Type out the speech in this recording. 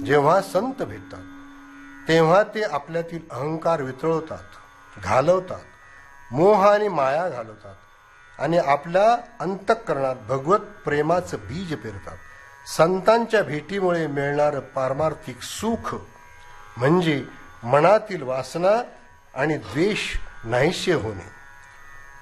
जेव्हा संत भेटतात तेव्हा ते आपल्यातील अहंकार वितळवतात, घालवतात, मोह आणि माया घालवतात आणि आपल्या अंतःकरणात भगवत प्रेमाचं बीज पेरतात. संतांच्या भेटीमुळे मिळणारं पारमार्थिक सुख म्हणजे मनातील वासना आणि द्वेष नाहीसे होणे.